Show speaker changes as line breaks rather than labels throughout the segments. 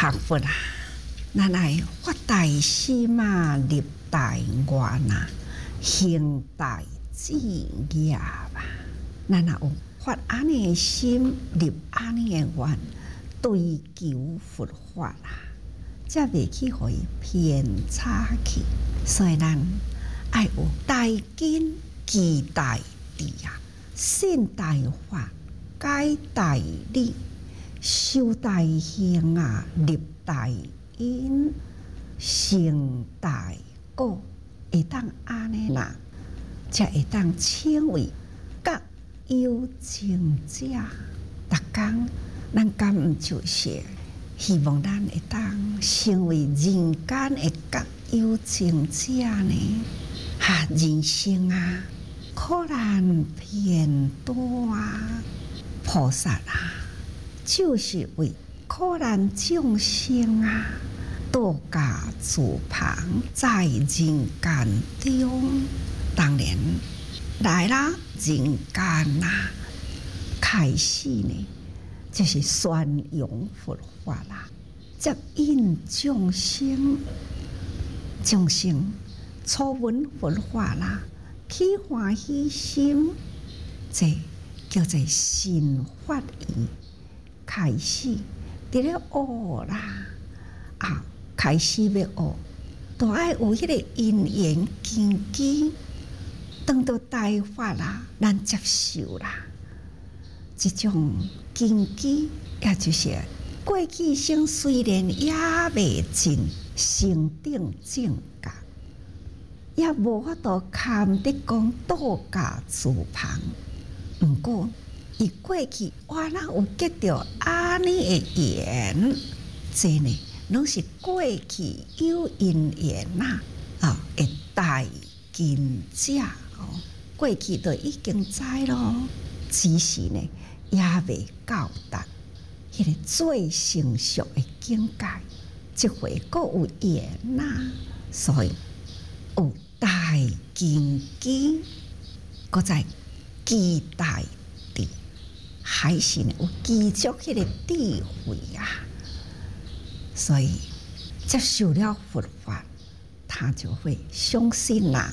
学佛啊，咱来发大心嘛，立大愿啊，行大志业吧。咱若有发安尼的心，立安尼的愿，追求佛法啦，才袂去互伊偏差去。所以咱爱有大根基大智啊，信大法，解大理，修大行啊，立大因，成大果，会当安尼啦，才会当称为觉有情者。逐工咱敢毋就是希望咱会当成为人间的觉有情者呢？人生啊，苦难偏多啊，菩萨啊，就是为苦难众生啊，度假自旁，在人间中。当然来啦，人间啦，开始呢，就是宣扬佛法啦，接引众生，众生初闻佛法啦，起欢喜心，这叫做信法义。开始伫咧学啦，开始要学，都爱有迄个因缘根基，当到大法啦，咱接受啦。这种根基，也就是过去生虽然也未尽成定正觉，也无法度堪得讲度假自旁。毋过，伊过去我哪有结着安尼的缘，这呢，拢是过去有因缘呐，会大根者过去就已经知咯，只是呢，也未到达迄个最成熟的境界。这回阁有缘呐，所以有大根基，阁在基大智，还是呢有基足迄个智慧啊。所以接受了佛法，他就会相信啦。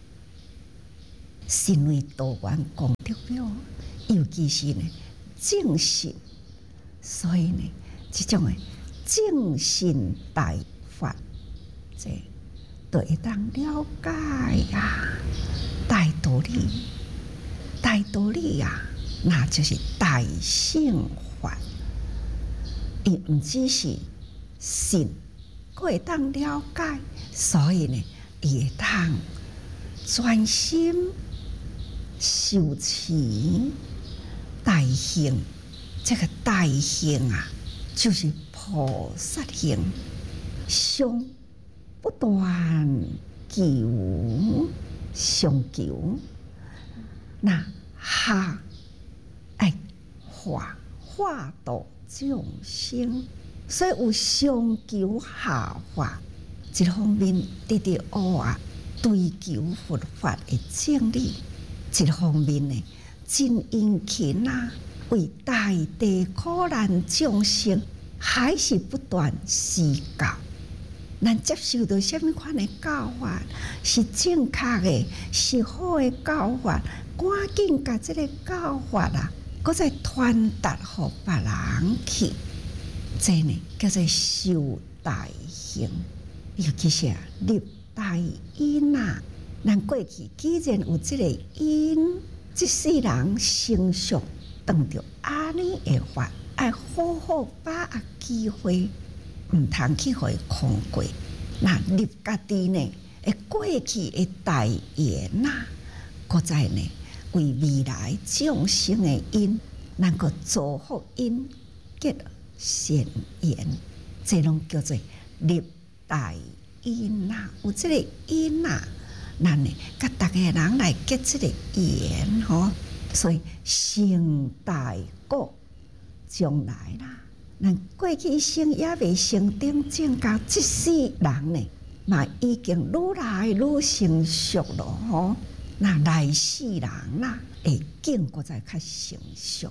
信为多元功德了，尤其是呢正信，所以呢这种的正信大法，这就会当了解啊大道理，大道理啊，那就是大乘法。伊毋只是信，佫会当了解，所以呢，伊会当专心修持大行。这个大行啊，就是菩萨行，上不断求，上求，那下爱化度众生。所以有上求下化，一方面直直学追求佛法的正理；一方面呢，真殷勤为大地苦难众生，还是不断施教。咱接受到什么款的教法是正确的，是好的教法，赶紧把这个教法搁再传达给别人去。这呢叫做修大行，尤其是立大因啊。咱过去既然有这个因，这世人成熟当着安尼的法，爱好好把握机会，毋通去互伊空过。那立家己呢，会过去的大缘搁再呢为未来众生的因，咱搁造福因结善缘，这拢叫做立大因有这个因咱呢，甲大家人来结这个缘所以成大果，将来咱过去生也未成定正觉，这世人呢，嘛已经愈来愈成熟咯那来世人会更搁再较成熟。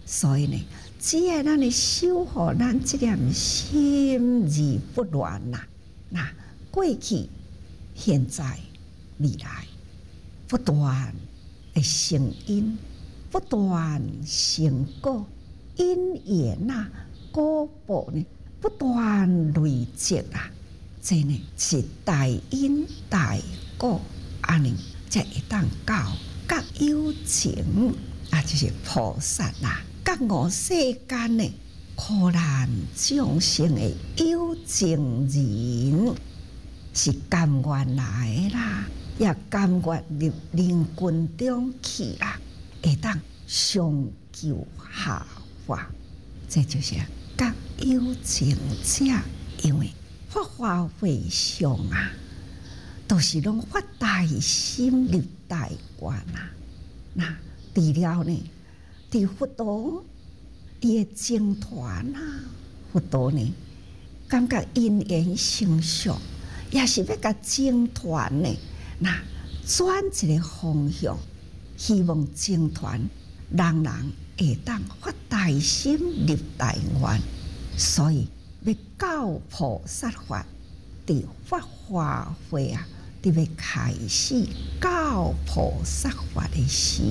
所以呢，只要咱的守护咱这点心而不乱呐，那过去、现在、未来不断的成因，不断成果，因缘呐、果报呢，不断累积啊，这呢是大因大果，安尼才会当到觉有情啊，就是菩萨啦。觉悟世间的苦难众生的有情人，是甘愿来啦，也甘愿入人群中去啦，会当上求下化，这就是觉有情者。因为法华会上啊，都是拢发大心立大愿啊。那除了呢，伫佛陀伊的僧团啊，佛陀呢感觉因缘成熟，也是要甲僧团呢，那转一个方向，希望僧团人人会当发大心立大愿，所以要教菩萨法，伫法华会啊，伫要开始教菩萨法的时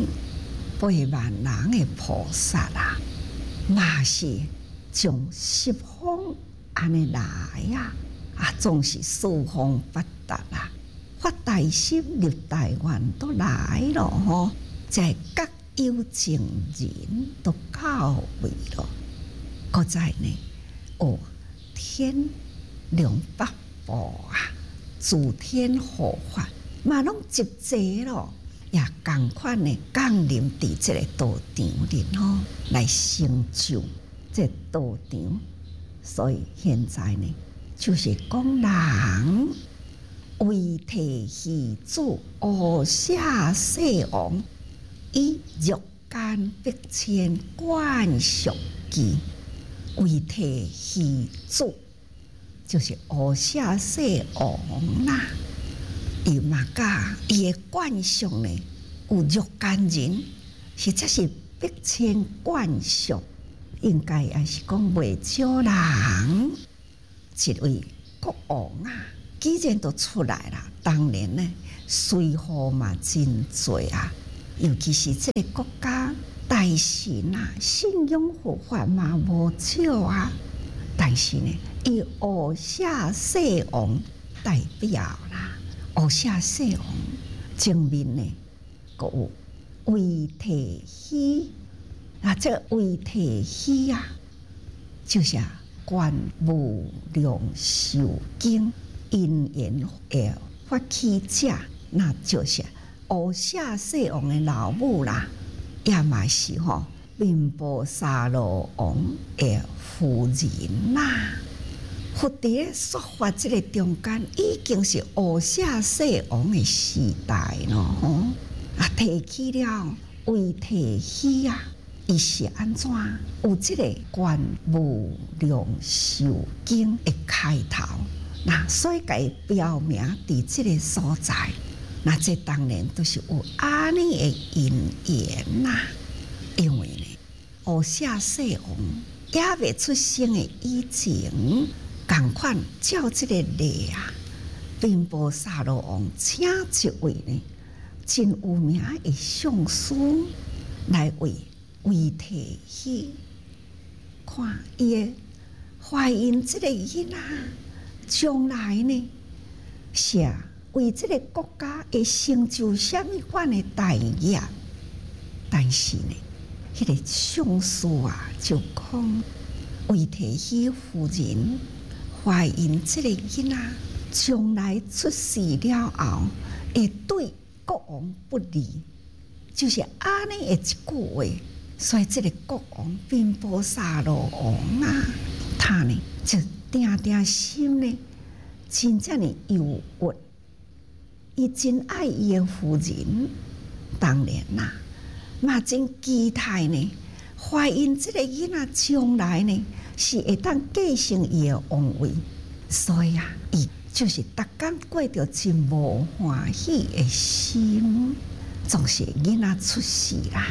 ，8万人的菩萨啦，嘛是从十方安尼来啊，总是四方八达啦，发大心立大愿都来了吼，在各有情人都到位了，搁在呢，天龙八部啊，诸天护法嘛拢集齐咯。也同款的降临伫这个道场里吼，来成就这道场。所以现在呢，就是讲人为替戏主无下世王，以欲间逼迁灌属机，为替戏主，就是无下世王啦。伊嘛甲伊的惯性呢，有欲间人，实在是逼迁惯性，应该也是讲袂少人。一位国王啊，既然都出来了，当然呢，随和嘛真多啊。尤其是这个国家大神啊，信仰佛法嘛无少啊。但是呢，以五下世王代表啦。五下世王前面呢，个有为提希，这个为提希啊，就是观无量寿经因缘的发起者，那就是五下世王的老母啦，也嘛是频婆沙罗王的夫人啦。佛伫说法这个中间，已经是五下世王的时代咯，提起了为提起啊，伊是安怎有这个观无量寿经的开头，那所以该标明伫这个所在，那这当然都是有安尼的因缘呐。因为呢，五下世王也未出生的以前。同款照这个例啊，频婆沙罗王请一位呢真有名的上师来为提希，看伊的怀孕这个囡仔将来呢是为这个国家会成就什么款的大业。但是呢，迄个上师啊就讲，为提希夫人。怀孕这个囡仔将来出世了后，会对国王不利，就是安尼的一句话。所以这个国王频婆沙罗王啊，他呢就定定心呢，真正的忧郁。伊真爱伊的夫人，当然啦，嘛真期待呢，怀孕这个囡仔将来呢。是会当继承伊的王位，所以伊就是逐天过着真无欢喜的心，总是囡仔出世啦，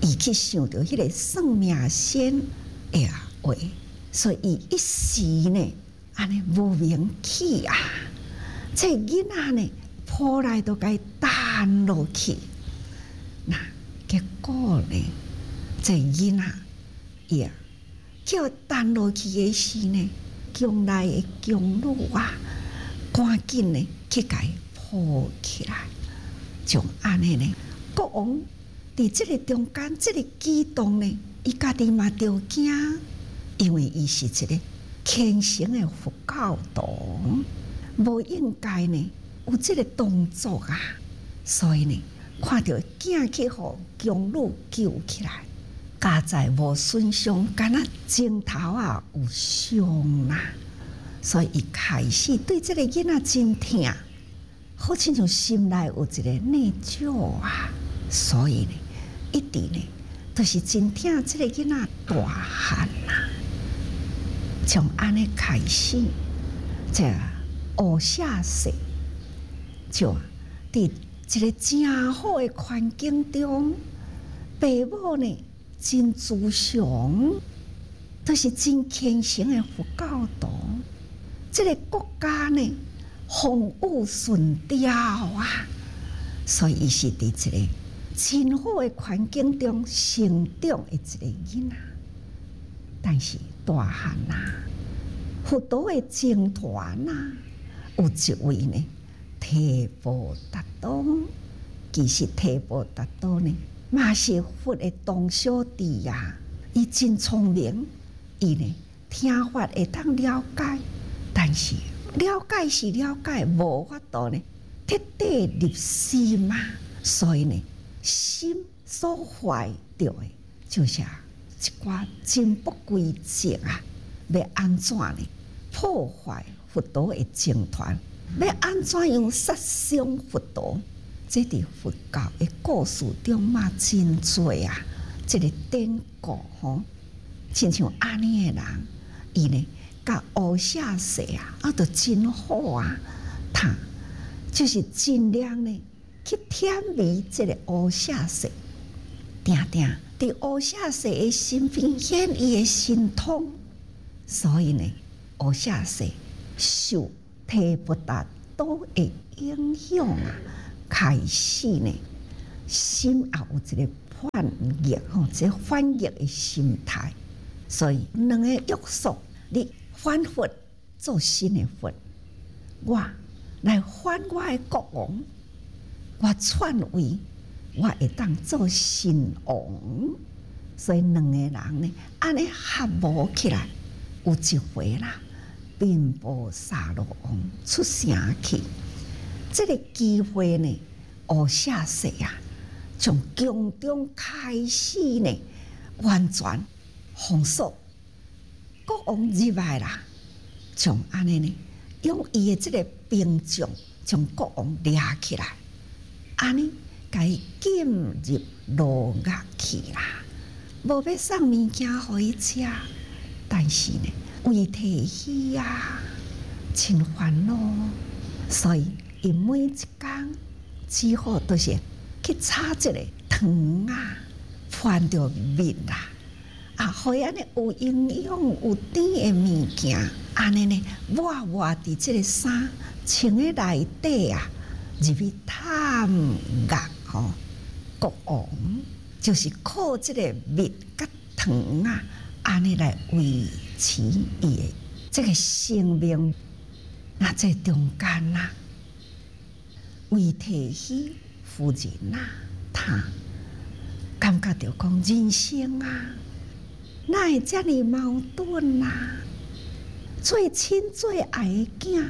伊去想到迄个算命先的话，所以伊一时呢，安尼无名起啊，这囡仔呢，扑来都该弹落去，那结果呢，这囡仔也叫弹落去的时呢，宫内的宫女啊，赶紧呢去甲伊抱起来，就安尼呢，国王伫这个中间，这个举动呢，伊家己嘛着惊，因为伊是一个虔诚的佛教徒，无应该呢有这个动作啊，所以呢，看到囝去互宫女救起来，家在无损伤，敢若镜头啊有伤啦，所以伊开始对这个囡仔真疼，好亲像心内有一个内疚啊，所以呢，一直呢都是真疼这个囡仔大汉啦。从安尼开始，这乌下世就伫一个真好的环境中，爸母呢真慈祥，都是真虔诚的佛教徒。这个国家呢，风雨顺调啊，所以伊是伫一个真好的环境中成长的一个囡仔。但是大汉啊，佛陀的僧团啊，有一位呢，提婆达多。其实提婆达多呢，嘛是佛的同小弟啊。伊真聪明，伊呢听法会当了解，但是了解是了解，无法度呢彻底入心嘛。所以呢，心所怀着的，就是一寡真不规则啊，要安怎呢？破坏佛陀的僧团，要安怎样杀伤佛陀？这伫佛教的故事中嘛真多啊！这个典故吼，亲像安尼的人，伊呢甲乌下世啊，都真好啊！他就是尽量呢去舔味这个乌下世，定定伫乌下世的身边显伊的神通，所以呢，乌下世受提婆达多的影响啊，开始呢心也有一个反逆吼，即反逆的心态，所以两个约束，你反佛做新的佛，我来反我的国王，我篡位，我会当做新王，所以两个人呢，安尼合谋起来，有一回啦，并波沙罗王出声去，这个机会呢，乌下世啊，从宫中开始呢，完全封锁，国王入来啦，从安尼呢，用伊的这个兵将将国王抓起来，安尼甲伊禁入牢狱去啦，无要送物件互伊吃，但是呢，为提起啊，真烦恼，所以伊每一工只好都是去炒一个汤啊，翻着面啦，啊，互伊安尼有营养、有甜的物件，安尼呢，抹伫这个衫穿在内底啊，入去探牙吼，国王就是靠这个面甲糖啊，安尼来维持伊的这个生命。那在中间啊，为提起夫人啊，他感觉到讲人生啊，哪会这么矛盾啊？最亲最爱的囝，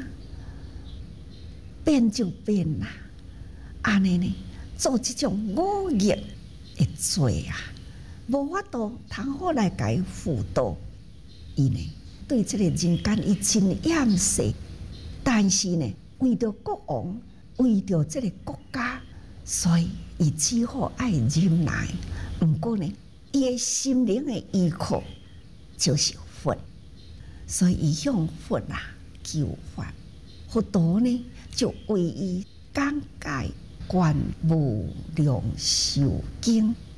变就变啦，安尼呢，做这种恶业的罪啊，无法度通好来甲伊辅导。伊呢，对这个人间伊真厌世，但是呢，为着国王，为着这个国家，所以伊只好爱忍耐。不过呢，伊的心灵的依靠就是佛，所以伊向佛啊求法。佛陀呢就为伊讲解《观无量寿经》，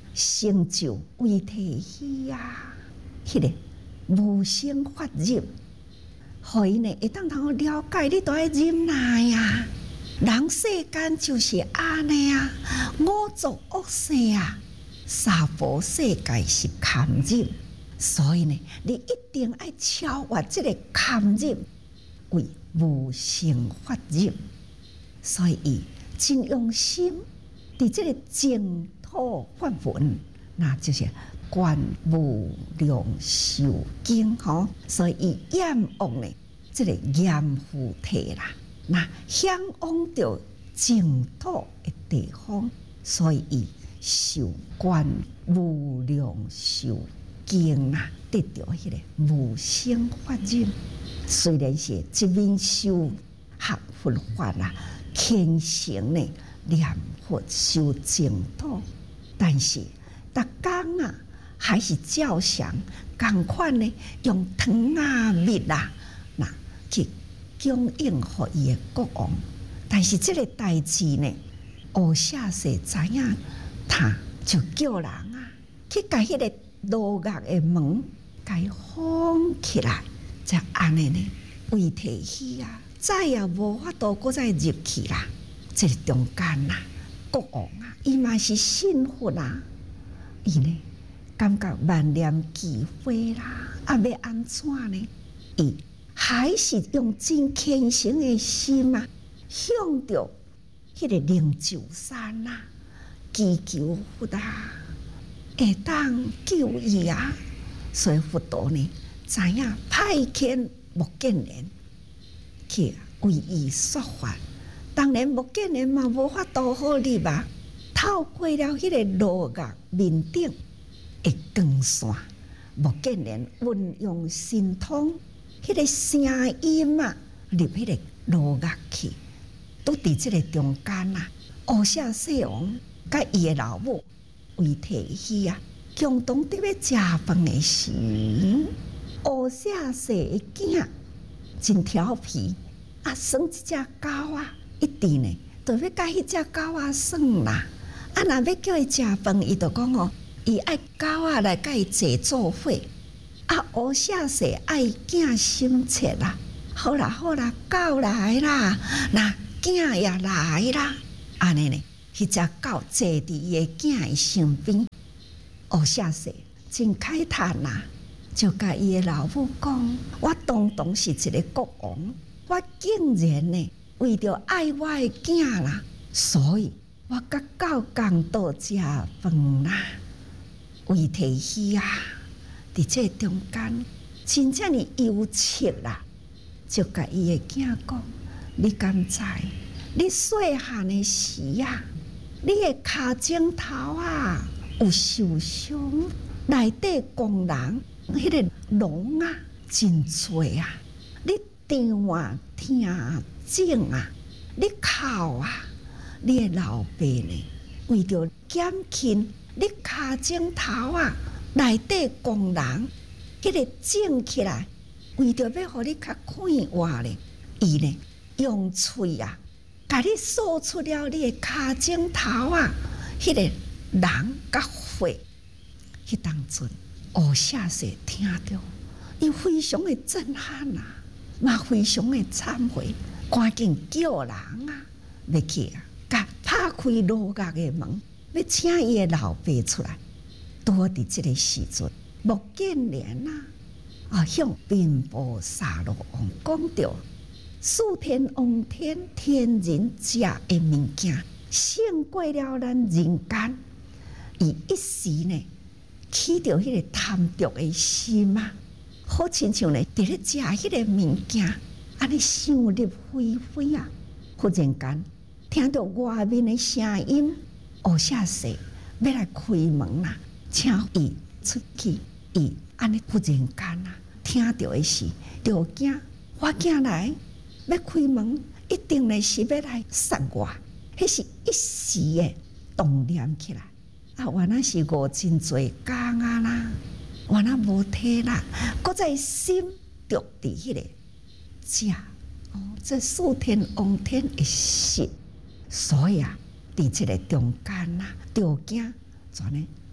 成就为提起啊，迄个无生法忍，互伊呢会当通了解你都爱忍耐呀。人世间就是安尼啊，五浊恶世啊，娑婆世界是堪忍，所以呢，你一定要超越这个堪忍，为无生法忍。所以伊真用心，伫这个净土法门，那就是观无量寿经吼。所以伊仰望呢，这个阎浮提啦，那向往着净土的地方，所以伊受观无量寿经啦，得到迄个无生法忍。虽然是一面修学佛法啦，虔诚呢念佛修净土，但是逐工啊，还是照常共款呢，用糖啊、蜜啊，那去供应互伊的国王。但是这个代志呢，乌舍世知影，他就叫人啊，去甲迄个罗刹的门，甲伊封起来，才安尼呢，为提起啊，再也无法度搁再入去啦。这个中间啦，国王啊，伊嘛是信佛啦，伊呢感觉万念俱灰啦，啊要安怎呢？伊还是用真虔诚的心啊，向着迄个灵鷲山啊，祈求佛啊，会当救伊啊。所以佛陀呢，知影派遣目犍连去为伊说法。当然目犍连嘛无法度好入啊，透过了迄个罗刹面顶的光线，目犍连运用神通，迄个声音啊，入迄个罗刹去。都伫即个中间啊，乌舍世王甲伊的老母为提起啊，共同伫要食饭的时，乌舍世的囝真调皮啊，耍一只狗啊，一直呢，就要甲迄只狗啊耍啦。啊，若要叫伊食饭，伊就讲哦，伊爱狗啊来甲伊坐做伙。啊，乌舍世爱囝心切啦，好啦好啦，狗来啦，那囝也来啦，安尼呢，迄只狗坐伫伊的囝的身边。乌舍世真慨叹啦，就甲伊的老母讲：我当堂是一个国王，我竟然呢为着爱我的囝啦，所以我甲狗共度食饭啦。为提起啊，伫这中间真正的忧切啦，就甲伊的囝讲。你敢知？你细汉的时啊，你的骹枕头啊有受伤，内底工人迄个脓啊真多啊！你疼啊疼肿啊，你哭啊！你的老爸呢，为着减轻你骹枕头啊内底工人迄个肿起来，为着要互你较快活咧，伊呢？用喙啊，甲你说出了你的骹枕头啊，迄个人甲血，迄当阵乌舍世听着，伊非常的震撼啊，嘛非常的忏悔，赶紧叫人啊，要去啊，甲拍开罗刹的门，要请伊的老爸出来。多伫这个时阵，目犍连啊，向频婆沙罗王讲着。四天王天，天人食的物件，胜过了咱人间。伊一时呢，起着迄个贪着的心啊，好亲像呢，伫咧食迄个物件，安尼想入非非啊！忽然间，听到外面的声音，乌舍世要来开门啦，请伊出去。伊安尼忽然间啊，听到的是着惊，我囝来。要开门，一定呢是要来杀我，迄是一时的动念起来。啊，原来是误真侪工啊啦，原来无体力，搁在心着伫迄个食哦，这四天王天的食，所以啊，伫这个中间啊，着惊怎呢？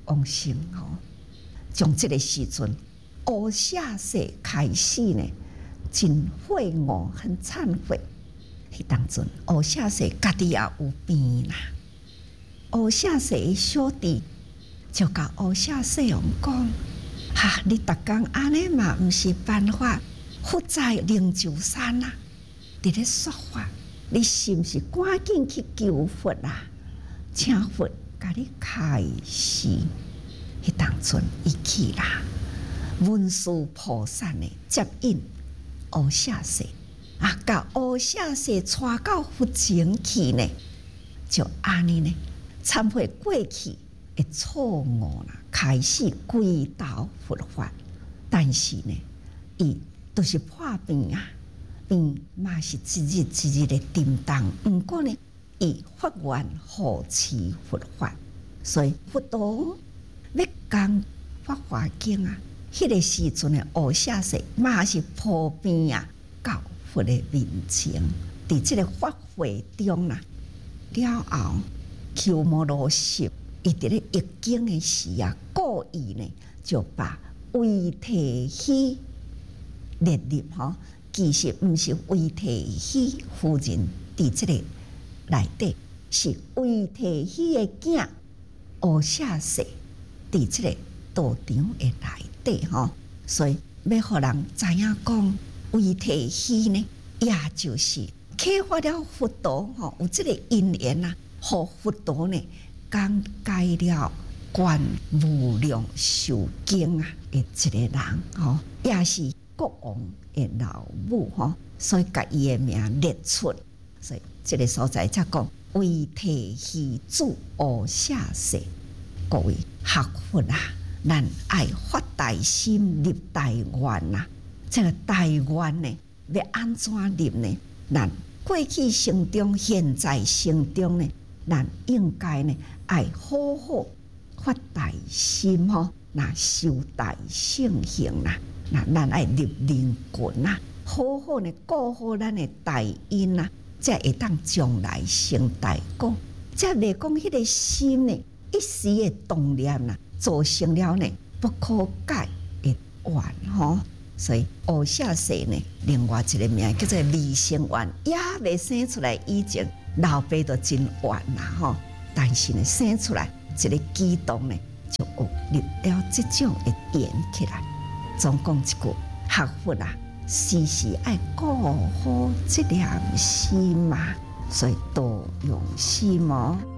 往生吼。从这个时阵，乌舍世开始呢，真悔悟，很忏悔。迄当阵，乌舍世家己也有病啦。乌舍世的小弟就甲乌舍世王讲：哈，你逐工安尼嘛，毋是办法。佛在灵鹫山啊，伫咧说法，你是毋是赶紧去求佛啊？请佛甲你开示。迄当阵伊去啦，文殊菩萨呢接引乌舍世啊，甲乌舍世带到佛前去呢，就安尼呢，忏悔过去的错误啦，开始归道佛法。但是呢，伊都是破病啊，病嘛是一日一日的沉重。不过呢，伊发愿护持佛法，所以佛陀要讲法华经啊，迄个时阵的乌舍世嘛是破病啊，到佛的面前，伫这个法会中啦，了后鸠摩罗什伊伫咧译经的时啊，故意呢就把维提希列入吼，其实毋是维提希夫人伫这个内底，是维提希的囝乌舍世伫这个道场的内底吼，所以要互人知影讲，维提希呢，也就是启发了佛陀吼，有这个因缘啊，互佛陀呢讲解了观无量寿经啊的一个人吼，也是国王的老母吼，所以甲伊的名列出，所以这个所在才讲维提希子乌舍世。各位学佛啊，咱爱发大心立大愿啊！这个大愿呢，要安怎立呢？咱过去生中、现在生中呢，咱应该呢爱好好发大心吼，那修大圣行啦。那咱爱立灵魂啊，好好呢顾好咱的大因啊，才会当将来成大果。才袂讲迄个心呢，一时的动念啦，造成了呢不可解的怨吼。所以乌舍世呢，另外一个名叫做未生怨，也未生出来以前，老爸都真怨啦吼。但是呢，生出来一个激动呢，就有立了这种的缘起来。总讲一句，学佛啊，时时爱顾好这粒心嘛，所以多用心哦。